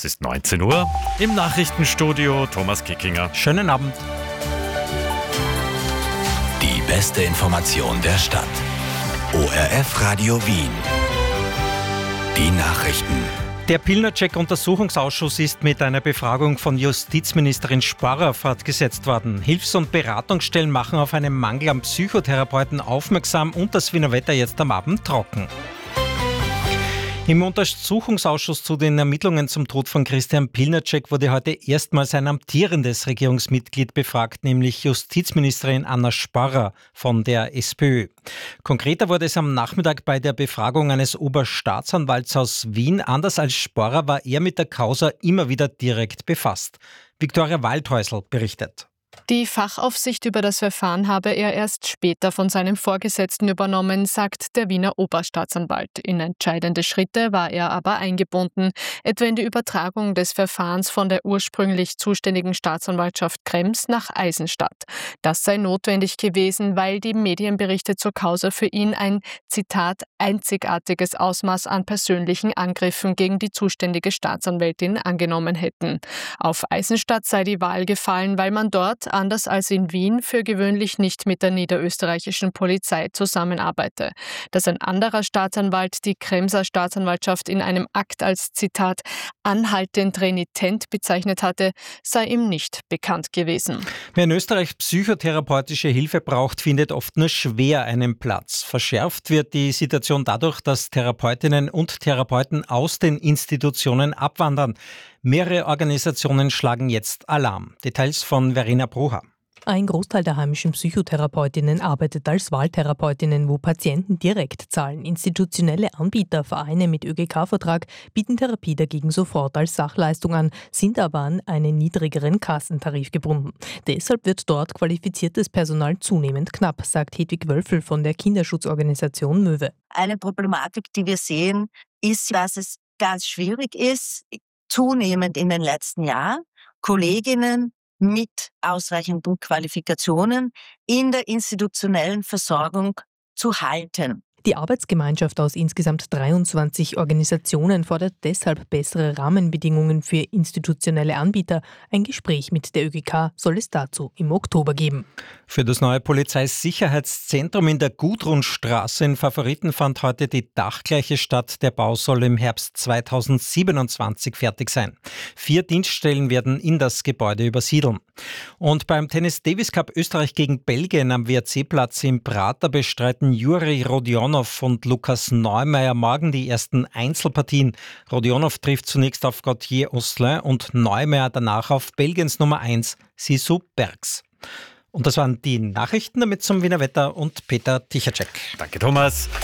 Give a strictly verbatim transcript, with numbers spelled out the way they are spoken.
Es ist neunzehn Uhr, im Nachrichtenstudio Thomas Kickinger. Schönen Abend. Die beste Information der Stadt. O R F Radio Wien. Die Nachrichten. Der Pilnacek-Untersuchungsausschuss ist mit einer Befragung von Justizministerin Sporrer fortgesetzt worden. Hilfs- und Beratungsstellen machen auf einen Mangel an Psychotherapeuten aufmerksam und das Wiener Wetter jetzt am Abend trocken. Im Untersuchungsausschuss zu den Ermittlungen zum Tod von Christian Pilnacek wurde heute erstmals ein amtierendes Regierungsmitglied befragt, nämlich Justizministerin Anna Sporrer von der SPÖ. Konkreter wurde es am Nachmittag bei der Befragung eines Oberstaatsanwalts aus Wien. Anders als Sporrer war er mit der Causa immer wieder direkt befasst. Viktoria Waldhäusl berichtet. Die Fachaufsicht über das Verfahren habe er erst später von seinem Vorgesetzten übernommen, sagt der Wiener Oberstaatsanwalt. In entscheidende Schritte war er aber eingebunden, etwa in die Übertragung des Verfahrens von der ursprünglich zuständigen Staatsanwaltschaft Krems nach Eisenstadt. Das sei notwendig gewesen, weil die Medienberichte zur Causa für ihn ein, Zitat, einzigartiges Ausmaß an persönlichen Angriffen gegen die zuständige Staatsanwältin angenommen hätten. Auf Eisenstadt sei die Wahl gefallen, weil man dort anders als in Wien, für gewöhnlich nicht mit der niederösterreichischen Polizei zusammenarbeite. Dass ein anderer Staatsanwalt die Kremser Staatsanwaltschaft in einem Akt als, Zitat, anhaltend renitent bezeichnet hatte, sei ihm nicht bekannt gewesen. Wer in Österreich psychotherapeutische Hilfe braucht, findet oft nur schwer einen Platz. Verschärft wird die Situation dadurch, dass Therapeutinnen und Therapeuten aus den Institutionen abwandern. Mehrere Organisationen schlagen jetzt Alarm. Details von Verena Brucher. Ein Großteil der heimischen Psychotherapeutinnen arbeitet als Wahltherapeutinnen, wo Patienten direkt zahlen. Institutionelle Anbieter, Vereine mit Ö G K-Vertrag bieten Therapie dagegen sofort als Sachleistung an, sind aber an einen niedrigeren Kassentarif gebunden. Deshalb wird dort qualifiziertes Personal zunehmend knapp, sagt Hedwig Wölfel von der Kinderschutzorganisation Möwe. Eine Problematik, die wir sehen, ist, dass es ganz schwierig ist, zunehmend in den letzten Jahren Kolleginnen mit ausreichenden Qualifikationen in der institutionellen Versorgung zu halten. Die Arbeitsgemeinschaft aus insgesamt dreiundzwanzig Organisationen fordert deshalb bessere Rahmenbedingungen für institutionelle Anbieter. Ein Gespräch mit der Ö G K soll es dazu im Oktober geben. Für das neue Polizeisicherheitszentrum in der Gudrunstraße in Favoriten fand heute die dachgleiche statt. Der Bau soll im Herbst zweitausendsiebenundzwanzig fertig sein. Vier Dienststellen werden in das Gebäude übersiedeln. Und beim Tennis Davis Cup Österreich gegen Belgien am W R C-Platz im Prater bestreiten Juri Rodionov und Lukas Neumeier morgen die ersten Einzelpartien. Rodionov trifft zunächst auf Gauthier Osselin und Neumeier danach auf Belgiens Nummer eins, Sisu Bergs. Und das waren die Nachrichten, damit zum Wiener Wetter und Peter Tichacek. Danke, Thomas.